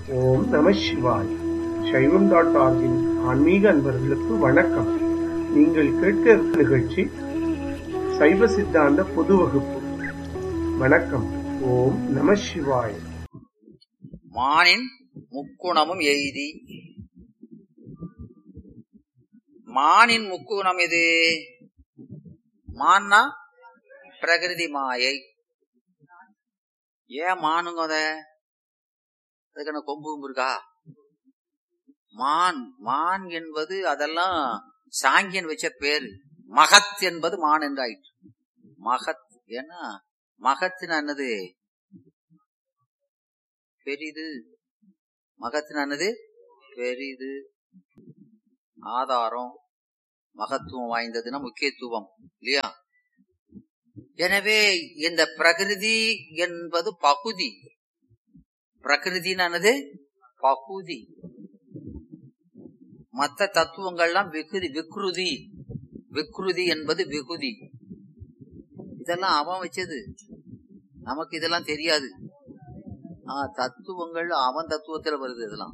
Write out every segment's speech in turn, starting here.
ஓம் நம சிவாய். சைவம்.org-இன் ஆன்மீக அன்பர்களுக்கு வணக்கம். நீங்கள் கேட்க இருக்கும் நிகழ்ச்சி சைவ சித்தாந்த பொது வகுப்பு. வணக்கம். ஓம் நம சிவாய். மானின் முக்குணமும் எய்தி. மானின் முக்குணம் எது? மான்னா பிரகிருதி மாயை. ஏன் மானுங்க? அதுக்கான கொம்பு இருக்கா? மான் மான் என்பது அதெல்லாம் சாங்கியன் வச்ச பேரு. மகத் என்பது மான் என்றாயிற்று. மகத் ஏன்னா மகத்தினது பெரிது. மகத்தினது பெரிது, ஆதாரம், மகத்துவம் வாய்ந்ததுன்னா முக்கியத்துவம் இல்லையா? எனவே இந்த பிரகிருதி என்பது பகுதி. பிரகிருதினானது பகுதி. மற்ற தத்துவங்கள்லாம் விகுதி. விக்ருதி. விக்ருதி என்பது விகுதி. இதெல்லாம் அவன் வச்சது, நமக்கு இதெல்லாம் தெரியாது. தத்துவங்கள் அவன் தத்துவத்துல வருது. இதெல்லாம்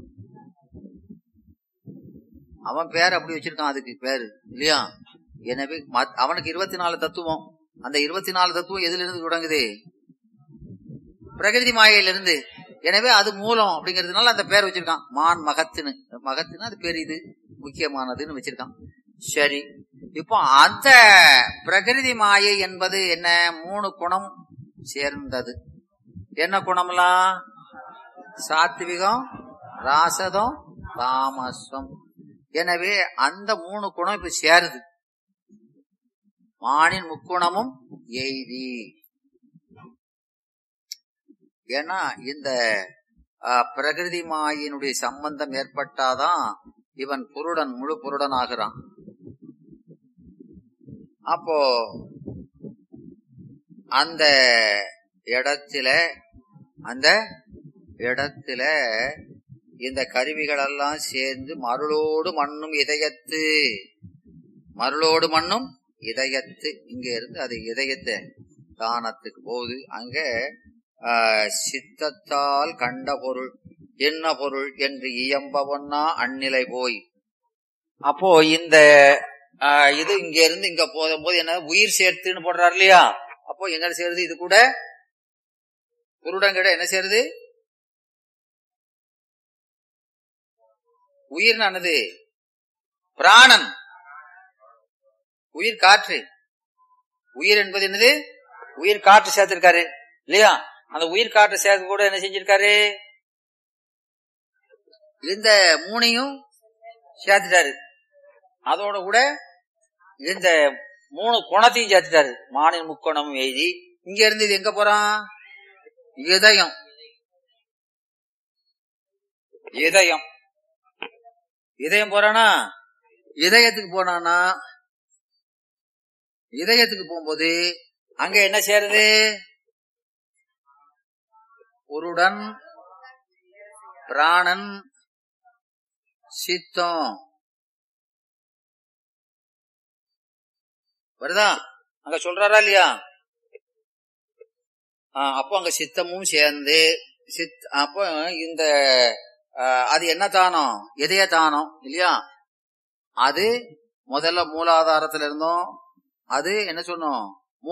அவன் பேர் அப்படி வச்சிருக்கான், அதுக்கு பேரு இல்லையா? எனவே அவனுக்கு 24 தத்துவம். அந்த 24 தத்துவம் எதுல இருந்து தொடங்குது? பிரகிருதி மாயையிலிருந்து. எனவே அது மூலம் அப்படிங்கிறதுனால அந்த பேர் வச்சிருக்கான், மான் மகத்துன்னு. மகத்துன்னு அது பெரிது, முக்கியமானதுன்னு வச்சிருக்கான். சரி, இப்போ அந்த பிரகிருதி மாயை என்பது என்ன? 3 குணம் சேர்ந்தது. என்ன குணம்லாம்? சாத்விகம், ராசதம், தாமசம். எனவே அந்த 3 குணம் இப்ப சேருது. மானின் முக்குணமும் எய்தி. ஏன்னா இந்த பிரகிருதி மாயினுடைய சம்பந்தம் ஏற்பட்டாதான் இவன் புருடன், முழு புருடன் ஆகிறான். அப்போ அந்த இடத்துல இந்த கருவிகள் எல்லாம் சேர்ந்து மருளோடு மண்ணும் இதயத்து. மருளோடு மண்ணும் இதயத்து. இங்க இருந்து அது இதயத்தை தானத்துக்கு போகுது. அங்க சித்தத்தால் கண்ட பொருள் என்ன பொருள் என்று இயம்பவன்னா அந்நிலை போய். அப்போ இந்த இது இங்க இருந்து இங்க போகும்போது என்ன? உயிர் சேர்த்துன்னு போடுறாரு இல்லையா? அப்போ எங்க சேருது? இது கூட புருடங்கிட என்ன சேருது? உயிர்னானது பிராணன். உயிர் காற்று. உயிர் என்பது என்னது? உயிர் காற்று சேர்த்திருக்காரு இல்லையா? அந்த உயிர் காற்று சேர்த்து கூட என்ன செஞ்சிருக்காரு? இந்த 3ஐயும் சேர்த்துட்டாரு. அதோட கூட இந்த 3 குணத்தையும் சேர்த்துட்டாரு. மானின் முக்கோணமும் எழுதி. இங்க இருந்து இது எங்க போறான்? இதயம். இதயம் இதயம் போறானா? இதயத்துக்கு போனானா? இதயத்துக்கு போகும்போது அங்க என்ன சேருது? புருடன், பிராணன், சித்தம் வருதா? அங்க சொல்றாரா இல்லையா? அப்போ அங்க சித்தமும் சேர்ந்து அப்போ இந்த அது என்ன தானம்? இதய தானம் இல்லையா? அது முதல்ல மூலாதாரத்துல இருந்தோம். அது என்ன சொன்னோம்?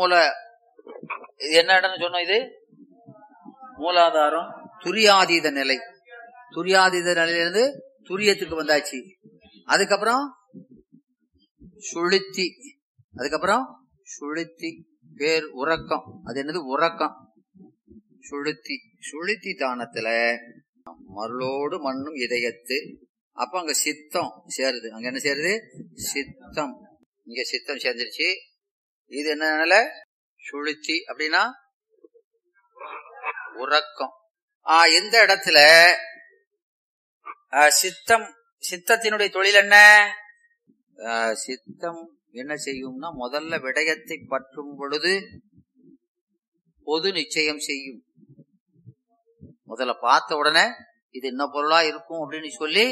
என்ன இடம்னு சொன்னோம்? இது மூலாதாரம். துரியாதீத நிலை. துரியாதீத நிலையிலிருந்து துரியத்துக்கு வந்தாச்சு. அதுக்கப்புறம் சுளுத்தி. அதுக்கப்புறம் சுளுத்தி பேர் உறக்கம். அது என்னது? உறக்கம். சுளுத்தி. சுளுத்தி தானத்துல மருளோடு மண்ணும் இதயத்து. அப்ப அங்க சித்தம் சேருது. அங்க என்ன சேருது? சித்தம். இங்க சித்தம் சேர்ந்துருச்சு. இது என்ன? சுளுத்தி. அப்படின்னா உறக்கம். எந்த இடத்துல சித்தத்தினுடைய தொழில் என்ன? சித்தம் என்ன செய்யும்னா, முதல்ல விடயத்தை பற்றும் பொழுது பொது நிச்சயம் செய்யும். முதல்ல பார்த்த உடனே இது என்ன பொருளா இருக்கும் அப்படின்னு சொல்லி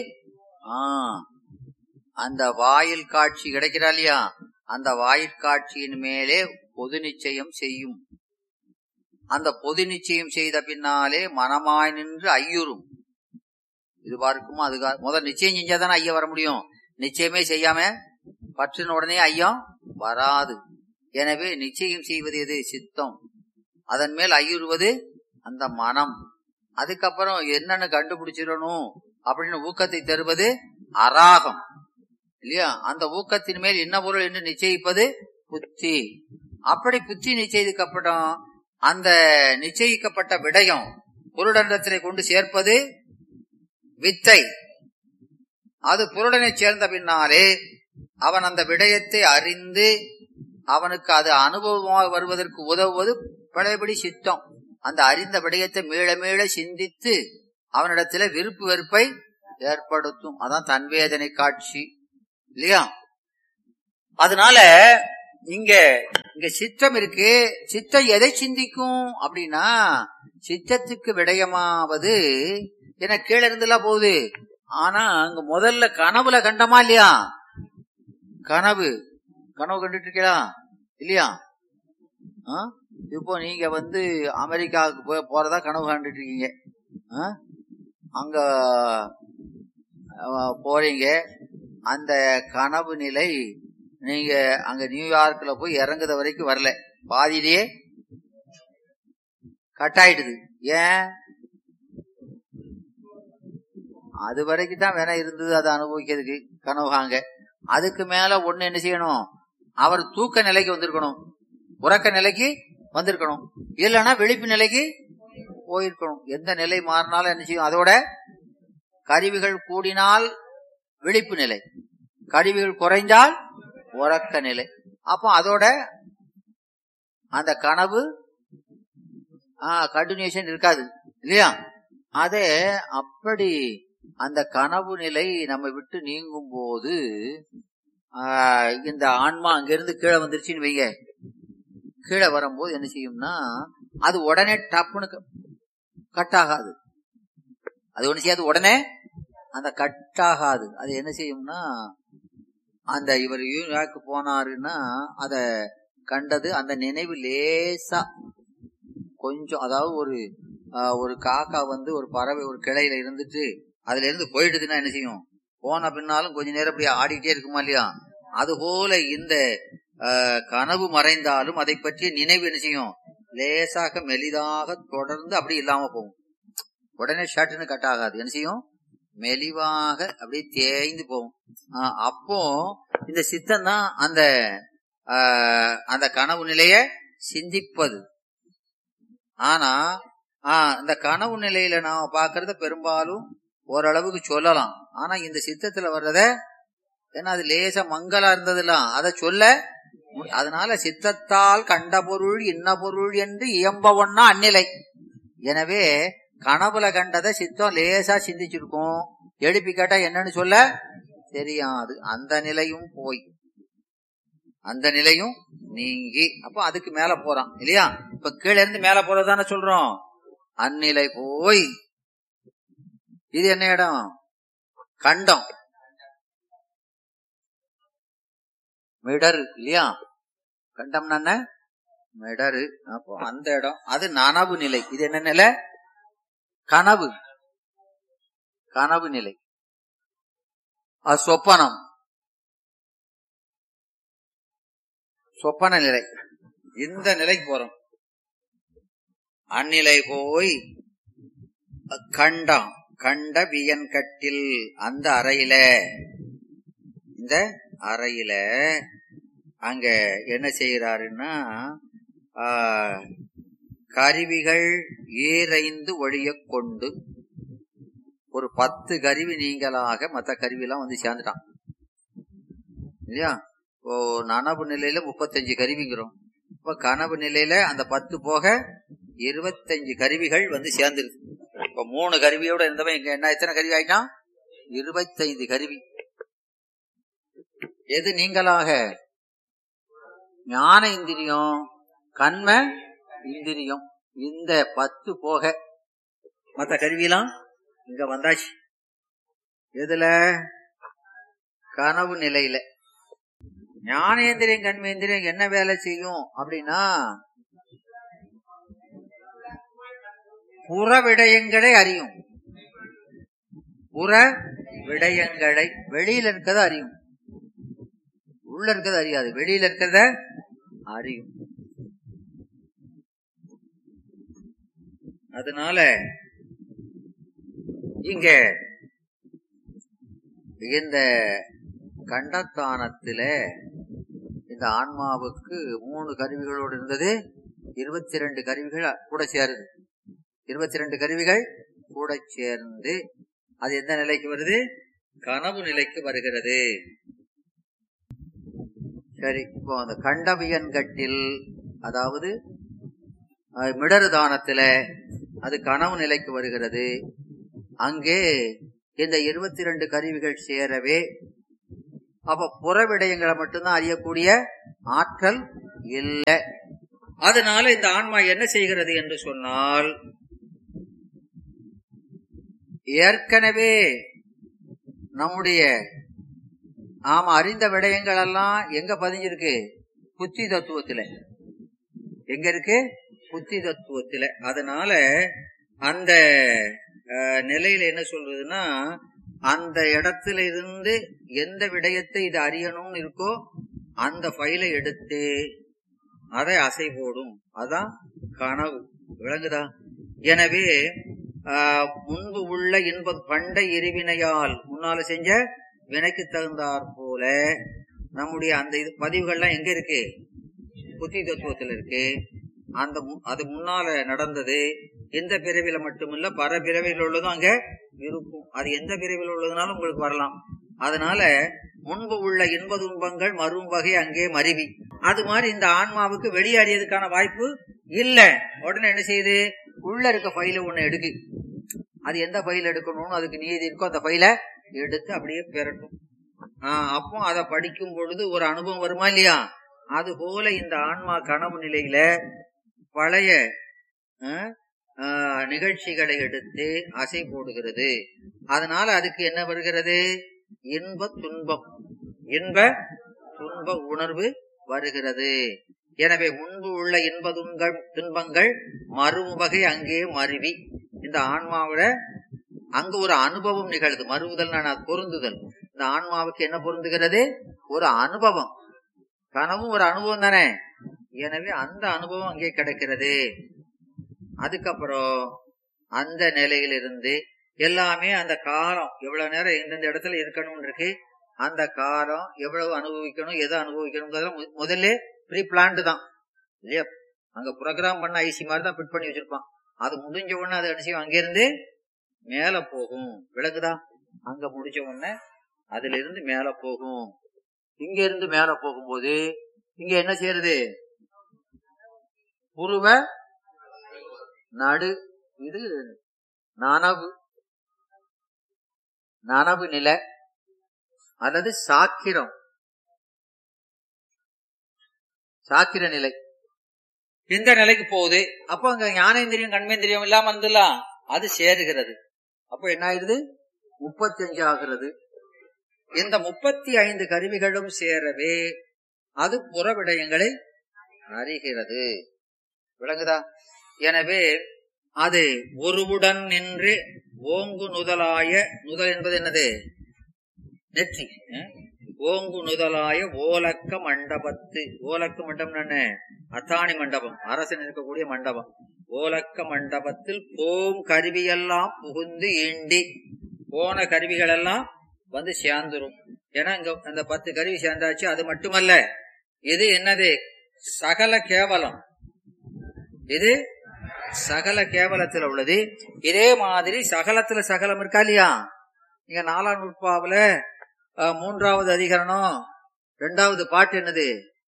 அந்த வாயில் காட்சி கிடைக்கிறா இல்லையா? அந்த வாயிற்காட்சியின் மேலே பொது நிச்சயம் செய்யும். அந்த பொது நிச்சயம் செய்த பின்னாலே மனமாய் நின்று ஐயுறும். இது பார்க்குமா அதுக்கா முதல் நிச்சயம் செஞ்சாதானே ஐயம் வர முடியும். நிச்சயமே செய்யாம பற்றின உடனே ஐயம் வராது. எனவே நிச்சயம் செய்வது எது? சித்தம். அதன் மேல் ஐயுறுவது அந்த மனம். அதுக்கப்புறம் என்னன்னு கண்டுபிடிச்சிடணும் அப்படின்னு ஊக்கத்தை தருவது அராகம் இல்லையா? அந்த ஊக்கத்தின் மேல் என்ன பொருள் என்று நிச்சயிப்பது புத்தி. அப்படி புத்தி நிச்சயிக்கப்படும் அந்த நிச்சயிக்கப்பட்ட விடயம் பொருடண்டத்திலே கொண்டு சேர்ப்பது வித்தை. அது பொருடனை சேர்ந்த பின்னாலே அவன் அந்த விடயத்தை அறிந்து அவனுக்கு அது அனுபவமாக வருவதற்கு உதவுவது பழையபடி சித்தம். அந்த அறிந்த விடயத்தை மீள மீள சிந்தித்து அவனிடத்துல விருப்பு வெறுப்பை ஏற்படுத்தும். அதான் தன்வேதனை காட்சி இல்லையா? அதனால இங்க சித்தம் இருக்கு. சித்தம் எதை சிந்திக்கும் அப்படின்னா சித்தத்துக்கு விடயமாவது என கீழே இருந்துலாம் போகுது. ஆனா அங்க முதல்ல கனவுல கண்டமா இல்லையா? கனவு கண்டுட்டு இருக்கா இல்லையா? இப்போ நீங்க அமெரிக்காவுக்கு போறதா கனவு கண்டுட்டு இருக்கீங்க. அங்க போறீங்க. அந்த கனவு நிலை நீங்க அங்க நியூயார்க்ல போய் இறங்குத வரைக்கும் வரல, பாதியிலேயே கட் ஆயிடுது. ஏன்? அது வரைக்கும் தான் வேணா இருந்தது அதை அனுபவிக்கிறதுக்கு கனவுகாங்க. அதுக்கு மேல ஒண்ணு என்ன செய்யணும்? அவர் தூக்க நிலைக்கு வந்திருக்கணும், உறக்க நிலைக்கு வந்திருக்கணும், இல்லைன்னா விழிப்பு நிலைக்கு போயிருக்கணும். எந்த நிலை மாறினாலும் என்ன செய்யும்? அதோட கருவிகள் கூடினால் விழிப்பு நிலை, கருவிகள் குறைந்தால் உறக்க நிலை. அப்போ அதோட அந்த கனவு கண்டினியூஷன் இருக்காது இல்லையா? அதே அப்படி அந்த கனவு நிலை நம்ம விட்டு நீங்கும் போது இந்த ஆன்மா அங்கிருந்து கீழே வந்துருச்சுன்னு வைங்க. கீழே வரும்போது என்ன செய்யும்னா அது உடனே டப்புன்னு கட் ஆகாது. அது ஒண்ணு செய்யாது, உடனே அந்த கட் ஆகாது. அது என்ன செய்யும்னா அந்த இவர் யூனியாக்கு போனாருன்னா அத கண்டது அந்த நினைவு லேசா கொஞ்சம், அதாவது ஒரு காக்கா ஒரு பறவை ஒரு கிளையில இருந்துட்டு அதுல இருந்து போயிடுதுன்னா என்ன செய்யும்? போன பின்னாலும் கொஞ்ச நேரம் அப்படி ஆடிட்டே இருக்குமா இல்லையா? அது போல இந்த கனவு மறைந்தாலும் அதை பற்றிய நினைவு என்ன செய்யும்? லேசாக மெலிதாக தொடர்ந்து அப்படி இல்லாம போகும். உடனே ஷர்ட்னு கட் ஆகாது. என்ன செய்யும்? மெலிவாக அப்படியே தேய்ந்து போகும். அப்போ இந்த சித்தம் தான் அந்த கனவு நிலைய சிந்திப்பது. ஆனா இந்த கனவு நிலையில நாம பாக்குறத பெரும்பாலும் ஓரளவுக்கு சொல்லலாம். ஆனா இந்த சித்தத்துல வர்றத ஏன்னா அது லேசா மங்களா இருந்ததுலாம் அதை சொல்ல. அதனால சித்தத்தால் கண்ட பொருள் இன்ன பொருள் என்று இயம்ப ஒன்னா அந்நிலை. எனவே கனவுல கண்டதை சித்தம் லேசா சிந்திச்சிருக்கும், எழுப்பி கேட்டா என்னன்னு சொல்ல தெரியாது. அந்த நிலையும் போய் அந்த நிலையும் நீங்கி அப்ப அதுக்கு மேல போறான் இல்லையா? இப்ப கீழே இருந்து மேல போறதானே சொல்றோம். அந்நிலை போய் இது என்ன இடம்? கண்டம், மிடரு இல்லையா? கண்டம்னா மிடரு. அப்போ அந்த இடம் அது நனவு நிலை. இது என்ன நிலை? கனவு, கனவு நிலை. அது சொப்பனம், சொப்பன நிலை. இந்த நிலைக்கு போறோம். அந்நிலை போய் கண்டம், கண்ட வியன் கட்டில் அந்த அறையில, இந்த அறையில அங்க என்ன செய்யறாருன்னா கருவிகள் ஈரைந்து ஒழிய கொண்டு ஒரு 10 கருவி நீங்களாக மற்ற கருவிலாம் சேர்ந்துட்டான் இல்லையா? இப்போ நனவு நிலையில 35 கருவிங்கிறோம். இப்ப கனவு நிலையில அந்த 10 போக 25 கருவிகள் சேர்ந்துருது. இப்ப 3 கருவியோட இருந்தவன் இங்க என்ன எத்தனை கருவி ஆயிட்டான்? 25 கருவி. எது நீங்களாக? ஞான இந்திரியம், கண்ம இந்திரியம். இந்த 10 போக மற்ற கருவியெல்லாம் இங்க வந்தாச்சு. எதுல? கனவு நிலையில. ஞானேந்திரியம் கண்மேந்திரியம் என்ன வேலை செய்யும் அப்படின்னா புற விடயங்களை அறியும். புற விடயங்களை வெளியில இருக்கிறத அறியும், உள்ள இருக்கிறத அறியாது, வெளியில இருக்கிறத அறியும். அதனால இங்க இந்த கண்டத்தானத்தில இந்த ஆன்மாவுக்கு 3 கருவிகளோடு இருந்தது, 22 கருவிகள் கூட சேருது. 22 கருவிகள் கூட சேர்ந்து அது எந்த நிலைக்கு வருது? கனவு நிலைக்கு வருகிறது. சரி, இப்போ அந்த கண்டவியன் கட்டில், அதாவது மிடறு தானத்தில அது கனவு நிலைக்கு வருகிறது. அங்கே இந்த 22 கருவிகள் சேரவே அப்ப புற விடயங்களை மட்டும்தான் அறியக்கூடிய ஆற்றல் இல்லை. அதனால இந்த ஆன்மா என்ன செய்கிறது என்று சொன்னால், ஏற்கனவே நம்முடைய நாம அறிந்த விடயங்கள் எல்லாம் எங்க பதிஞ்சிருக்கு? புத்தி தத்துவத்தில. எங்க இருக்கு? புத்தி தத்துவத்தில. அதனால அந்த நிலையில என்ன சொல்றதுன்னா, அந்த இடத்துல இருந்து எந்த விடயத்தை இது அறியணும்னு இருக்கோ அந்த ஃபைலை எடுத்து அதை அசை போடும். அதான் கனவு. விளங்குதா? எனவே முன்பு உள்ள இன்ப பண்டை எரிவினையால் முன்னால செஞ்ச வினைக்கு தகுந்தாற் போல நம்முடைய அந்த இது பதிவுகள்லாம் எங்க இருக்கு? புத்தி தத்துவத்தில் இருக்கு. அது முன்னால நடந்தது எந்த பிறவில மட்டுமில்ல, பல பிறவியில் உள்ளதும் அங்க இருக்கும். அது எந்த பிறவியில் உள்ளதுனாலும் உங்களுக்கு வரலாம். அதனால முன்பு உள்ள இன்ப துன்பங்கள் மறும் வகை அங்கே மருவி, அது மாதிரி இந்த ஆன்மாவுக்கு வெளியேறியதுக்கான வாய்ப்பு இல்ல. உடனே என்ன செய்யுது? உள்ள இருக்க ஃபைல ஒண்ணு எடுக்கு. அது எந்த ஃபைல் எடுக்கணும்னு அதுக்கு நீதி இருக்கோ அந்த ஃபைல எடுத்து அப்படியே பெறட்டும். அப்போ அதை படிக்கும் பொழுது ஒரு அனுபவம் வருமா இல்லையா? அது போல இந்த ஆன்மா கனவு நிலையில பழைய நிகழ்ச்சிகளை எடுத்து அசை போடுகிறது. அதனால அதுக்கு என்ன வருகிறது? இன்ப துன்பம், இன்ப துன்ப உணர்வு வருகிறது. எனவே முன்பு உள்ள இன்ப துன்பங்கள் மறும் வகை அங்கே மருவி இந்த ஆன்மாவோட அங்கு ஒரு அனுபவம் நிகழ்து. மறுவுதல் பொருந்துதல். இந்த ஆன்மாவுக்கு என்ன பொருந்துகிறது? ஒரு அனுபவம். கனவும் ஒரு அனுபவம் தானே. எனவே அந்த அனுபவம் அங்கே கிடைக்கிறது. அதுக்கப்புறம் அந்த நிலையிலிருந்து எல்லாமே அந்த காலம் எவ்வளவு நேரம் எந்தெந்த இடத்துல இருக்கணும் இருக்கு, அந்த காலம் எவ்வளவு அனுபவிக்கணும், எதை அனுபவிக்கணும் முதல்ல ப்ரீ பிளான்டு தான் இல்லையா? அங்க ப்ரோக்ராம் பண்ண ஐசி மாதிரி தான் ஃபிட் பண்ணி வச்சிருப்பான். அது முடிஞ்ச உடனே அது என்ன செய்யும்? அங்கிருந்து மேல போகும். விளக்குதா? அங்க முடிஞ்ச உடனே அதுல இருந்து மேல போகும். இங்க இருந்து மேல போகும்போது இங்க என்ன செய்யறது? புருவ நடு, இது நனவு, நனவு நிலை அல்லது சாக்கிரம், சாக்கிர நிலை. இந்த நிலைக்கு போகுது. அப்ப அங்க ஞானேந்திரியம் கண்மேந்திரியம் இல்லாம இருந்துலாம் அது சேருகிறது. அப்ப என்ன ஆயிடுது? 35 ஆகிறது. இந்த 35 கருவிகளும் சேரவே அது புற விடயங்களை அறிகிறது. விளங்குதா? எனவே அது ஒருவுடன் நின்று ஓங்கு நுதலாய, நுதல் என்பது என்னது? நெற்றி. ஓங்கு நுதலாய ஓலக்க மண்டபத்து, ஓலக்க மண்டபம் என்ன? அத்தாணி மண்டபம், அரசன் இருக்கக்கூடிய மண்டபம். ஓலக்க மண்டபத்தில் போம் கருவியெல்லாம் புகுந்து ஈண்டி, போன கருவிகள் எல்லாம் வந்து சேர்ந்துரும். ஏன்னா இங்க அந்த 10 கருவி சேர்ந்தாச்சு. அது மட்டுமல்ல, இது என்னது? சகல கேவலம். இது சகல கேவலத்துல உள்ளது. இதே மாதிரி சகலத்துல சகலம் இருக்கா இல்லையா? நீங்க 4ஆம் நூற்பாவுல 3வது அதிகரணம் 2வது பாட்டு என்னது?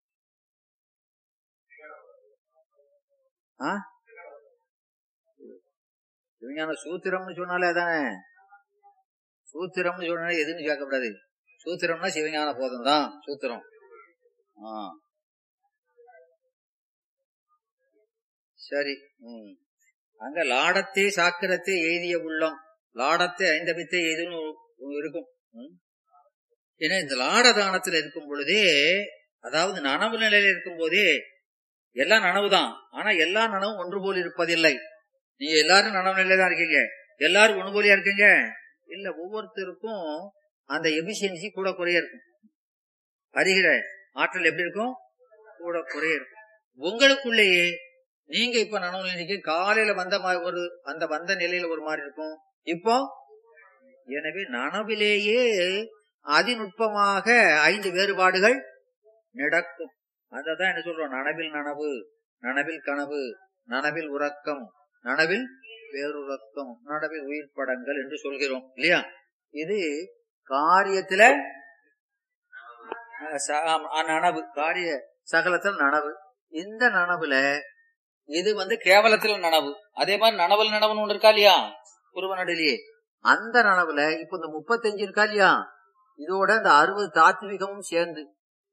விஞ்ஞான சூத்திரம்னு சொன்னாலே அதானே. சூத்திரம்னு சொன்னாலே எதுன்னு கேட்கக்கூடாது. சூத்திரம்னா சிவஞான போதம் தான் சூத்திரம். சரி. அங்க லாடத்தே சாக்கிரத்தை எய்திய உள்ளம், லாடத்தை ஐந்தபித்தை எதுன்னு இருக்கும். ஏன்னா இந்த லாடதானத்துல இருக்கும் பொழுதே, அதாவது நனவு நிலையில இருக்கும் போதே எல்லாம் நனவுதான். ஆனா எல்லா நனவும் ஒன்று போல் இருப்பதில்லை. நீங்க எல்லாரும் நனவு நிலையில தான் இருக்கீங்க. எல்லாரும் ஒன்று போலியா இருக்கீங்க? இல்ல ஒவ்வொருத்தருக்கும் அந்த எபிசியன்சி கூட குறைய இருக்கும். அறிகிற ஆற்றல் எப்படி இருக்கும்? கூட குறைய இருக்கும். உங்களுக்குள்ளேயே நீங்க இப்ப நனவு நிலைக்கு காலையில வந்த ஒரு அந்த வந்த நிலையில ஒரு மாதிரி இருக்கும். இப்போ எனவே நனவிலேயே அதிநுட்பமாக 5 வேறுபாடுகள் நடக்கும். அததான் என்ன சொல்றோம்? நனவில் நனவு, நனவில் கனவு, நனவில் உறக்கம், நனவில் வேறுறக்கம், நனவில் உயிர் படங்கள் என்று சொல்கிறோம் இல்லையா? இது காரியத்துல நனவு, காரிய சகலத்தில் நனவு. இந்த நனவுல இது கேவலத்துல நனவு. அதே மாதிரி நனவல் நனவுன்னு ஒண்ணு இருக்கா இல்லையா புருவ நடுலையே? அந்த நனவுல இப்ப இந்த 35 இருக்கா இல்லையா? இதோட இந்த 60 தாத்விகமும் சேர்ந்து,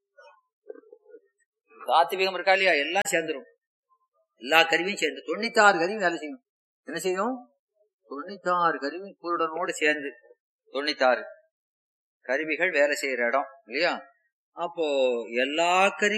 தாத்விகம் இருக்கா இல்லையா? எல்லாம் சேர்ந்துரும். எல்லா கருவியும் சேர்ந்து 96 கருவி வேலை செய்யும். என்ன செய்யும்? 96 கருவி குருடனோடு சேர்ந்து 96 கருவிகள் வேலை செய்யற இடம் இல்லையா? அப்போ எல்லா கருவி